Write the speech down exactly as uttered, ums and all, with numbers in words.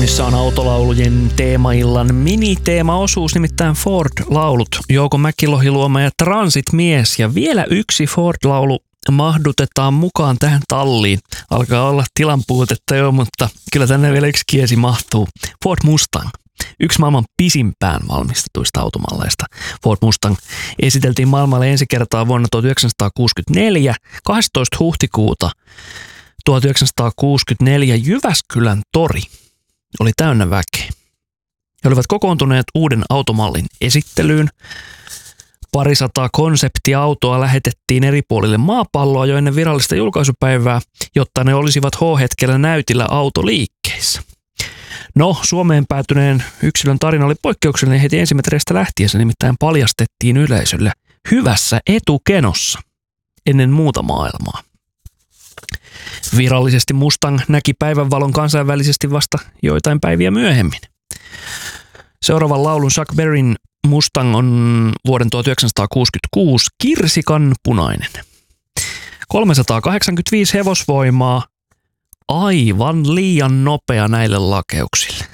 Käynnissä on autolaulujen teemaillan miniteemaosuus, nimittäin Ford-laulut. Jouko Mäkilohi-Luoma ja Transit-mies. Ja vielä yksi Ford-laulu mahdutetaan mukaan tähän talliin. Alkaa olla tilan puutetta jo, mutta kyllä tänne vielä yksi kiesi mahtuu. Ford Mustang. Yksi maailman pisimpään valmistetuista automalleista. Ford Mustang esiteltiin maailmalle ensi kertaa vuonna tuhatyhdeksänsataakuusikymmentäneljä, kahdestoista huhtikuuta tuhatyhdeksänsataakuusikymmentäneljä Jyväskylän tori oli täynnä väkeä. He olivat kokoontuneet uuden automallin esittelyyn. Parisataa konseptiautoa lähetettiin eri puolille maapalloa jo ennen virallista julkaisupäivää, jotta ne olisivat H-hetkellä näytillä autoliikkeissä. No, Suomeen päätyneen yksilön tarina oli poikkeuksellinen heti ensimetreistä lähtiessä, nimittäin paljastettiin yleisölle hyvässä etukenossa ennen muuta maailmaa. Virallisesti Mustang näki päivänvalon kansainvälisesti vasta joitain päiviä myöhemmin. Seuraavan laulun Chuck Berryn Mustang on vuoden tuhatyhdeksänsataakuusikymmentäkuusi kirsikan punainen. kolmesataakahdeksankymmentäviisi hevosvoimaa, aivan liian nopea näille lakeuksille.